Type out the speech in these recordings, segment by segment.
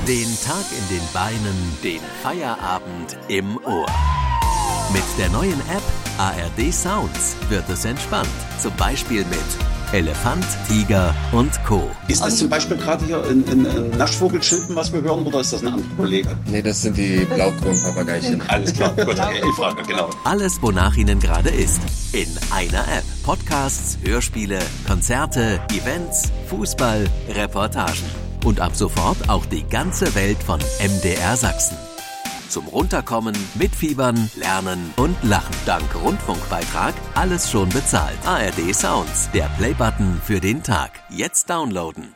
Den Tag in den Beinen, den Feierabend im Ohr. Mit der neuen App ARD Sounds wird es entspannt. Zum Beispiel mit Elefant, Tiger und Co. Ist das zum Beispiel gerade hier ein Naschvogelchilpen, was wir hören, oder ist das ein anderer Kollege? Nee, das sind die Blaugrundpapageischen. Alles klar, gut, ich frage, genau. Alles, wonach Ihnen gerade ist. In einer App. Podcasts, Hörspiele, Konzerte, Events, Fußball, Reportagen. Und ab sofort auch die ganze Welt von MDR Sachsen. Zum Runterkommen, Mitfiebern, Lernen und Lachen. Dank Rundfunkbeitrag alles schon bezahlt. ARD Sounds, der Playbutton für den Tag. Jetzt downloaden.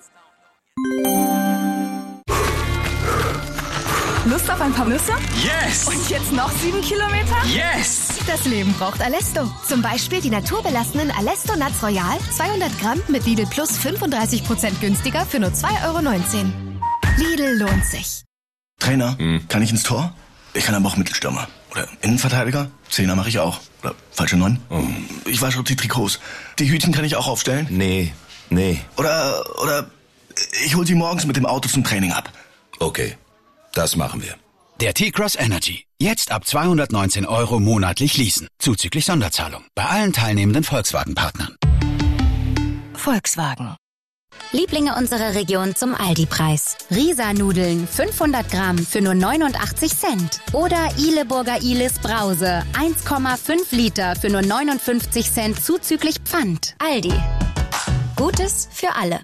Lust auf ein paar Nüsse? Yes! Und jetzt noch 7 Kilometer? Yes! Das Leben braucht Alesto. Zum Beispiel die naturbelassenen Alesto Nuts Royal, 200 Gramm mit Lidl Plus 35% günstiger für nur 2,19 €. Lidl lohnt sich. Trainer, kann ich ins Tor? Ich kann aber auch Mittelstürmer. Oder Innenverteidiger? Zehner mache ich auch. Oder falsche 9? Ich wasche auch die Trikots. Die Hütchen kann ich auch aufstellen? Nee. Oder ich hol sie morgens mit dem Auto zum Training ab. Okay, das machen wir. Der T-Cross Energy. Jetzt ab 219 € monatlich leasen. Zuzüglich Sonderzahlung. Bei allen teilnehmenden Volkswagen-Partnern. Volkswagen. Lieblinge unserer Region zum Aldi-Preis. Risa-Nudeln 500 Gramm für nur 89 Cent. Oder Ihleburger Ihles Brause 1,5 Liter für nur 59 Cent zuzüglich Pfand. Aldi. Gutes für alle.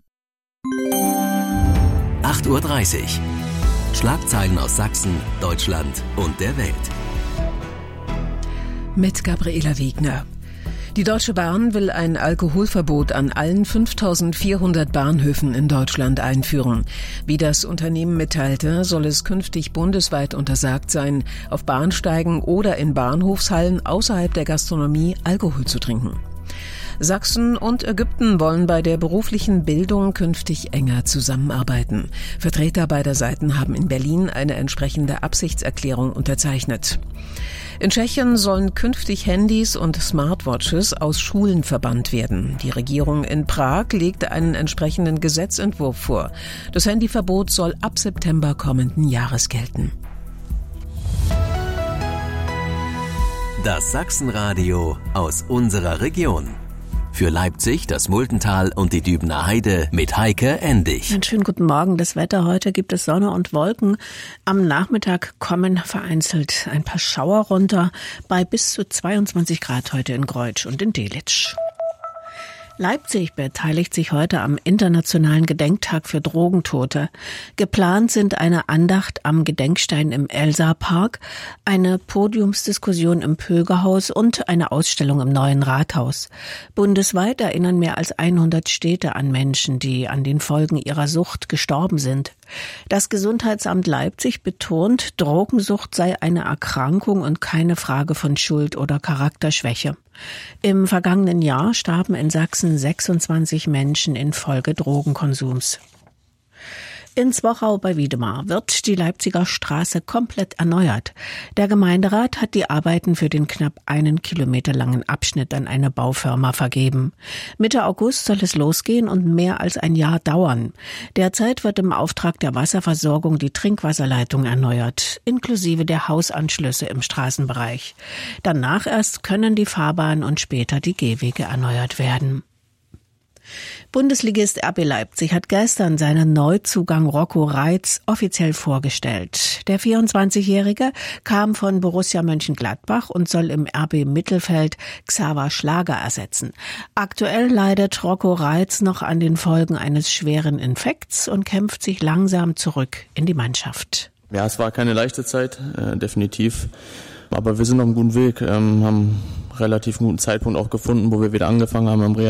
8:30 Uhr. Schlagzeilen aus Sachsen, Deutschland und der Welt. Mit Gabriela Wegner. Die Deutsche Bahn will ein Alkoholverbot an allen 5.400 Bahnhöfen in Deutschland einführen. Wie das Unternehmen mitteilte, soll es künftig bundesweit untersagt sein, auf Bahnsteigen oder in Bahnhofshallen außerhalb der Gastronomie Alkohol zu trinken. Sachsen und Ägypten wollen bei der beruflichen Bildung künftig enger zusammenarbeiten. Vertreter beider Seiten haben in Berlin eine entsprechende Absichtserklärung unterzeichnet. In Tschechien sollen künftig Handys und Smartwatches aus Schulen verbannt werden. Die Regierung in Prag legte einen entsprechenden Gesetzentwurf vor. Das Handyverbot soll ab September kommenden Jahres gelten. Das Sachsenradio aus unserer Region. Für Leipzig, das Multental und die Dübener Heide mit Heike Endig. Einen schönen guten Morgen. Das Wetter heute gibt es Sonne und Wolken. Am Nachmittag kommen vereinzelt ein paar Schauer runter bei bis zu 22 Grad heute in Greutsch und in Delitzsch. Leipzig beteiligt sich heute am Internationalen Gedenktag für Drogentote. Geplant sind eine Andacht am Gedenkstein im Elsa-Park, eine Podiumsdiskussion im Pögerhaus und eine Ausstellung im Neuen Rathaus. Bundesweit erinnern mehr als 100 Städte an Menschen, die an den Folgen ihrer Sucht gestorben sind. Das Gesundheitsamt Leipzig betont, Drogensucht sei eine Erkrankung und keine Frage von Schuld oder Charakterschwäche. Im vergangenen Jahr starben in Sachsen 26 Menschen infolge Drogenkonsums. In Zwochau bei Wiedemar wird die Leipziger Straße komplett erneuert. Der Gemeinderat hat die Arbeiten für den knapp 1 Kilometer langen Abschnitt an eine Baufirma vergeben. Mitte August soll es losgehen und mehr als ein Jahr dauern. Derzeit wird im Auftrag der Wasserversorgung die Trinkwasserleitung erneuert, inklusive der Hausanschlüsse im Straßenbereich. Danach erst können die Fahrbahn und später die Gehwege erneuert werden. Bundesligist RB Leipzig hat gestern seinen Neuzugang Rocco Reitz offiziell vorgestellt. Der 24-Jährige kam von Borussia Mönchengladbach und soll im RB Mittelfeld Xaver Schlager ersetzen. Aktuell leidet Rocco Reitz noch an den Folgen eines schweren Infekts und kämpft sich langsam zurück in die Mannschaft. Ja, es war keine leichte Zeit, definitiv. Aber wir sind auf einem guten Weg, haben einen relativ guten Zeitpunkt auch gefunden, wo wir wieder angefangen haben im